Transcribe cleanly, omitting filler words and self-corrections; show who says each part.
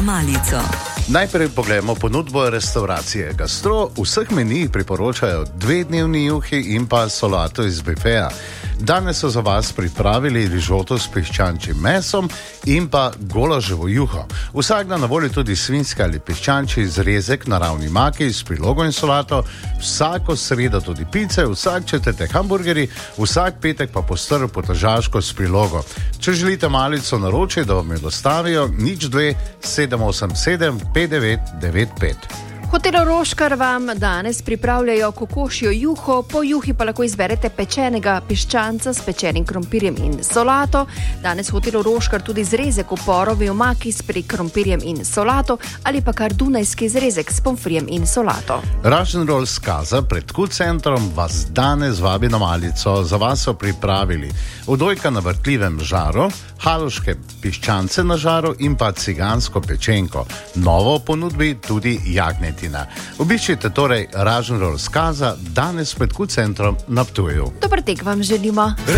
Speaker 1: malico.
Speaker 2: Najprej pogledamo ponudbo restauracije Gastro. V vseh menijih priporočajo 2-dnevni juhi in pa solato iz bifeja. Danes so za vas pripravili rižoto s piščančjim mesom in pa golaževo juho. Vsak dan na voljo tudi svinjski ali piščančji zrezek na ravni maki s prilogo in solato, vsako sredo tudi pice, vsak četrtek hamburgeri, vsak petek pa postrv potažaško s prilogo. Če želite malico naročiti, da vam jo dostavijo, 02 787 5995.
Speaker 3: Hotel Roškar vam danes pripravljajo kokošjo juho, po juhi pa lahko izberete pečenega piščanca s pečenim krompirjem in solato. Danes Hotel Roškar tudi zrezek v porovi omaki s krompirjem in solato ali pa kar dunajski zrezek s pomfrijem in solato.
Speaker 2: Rock'n'Roll Skaza pred Q centrom vas danes vabi na malico. Za vas so pripravili odojka na vrtljivem žaru, haloške piščance na žaru in pa cigansko pečenko. Novo ponudbi tudi jagneti. Obiščite torej Rock'n'Roll Skaza danes pred Q centrom na Ptuju.
Speaker 3: Dober tek vam želimo.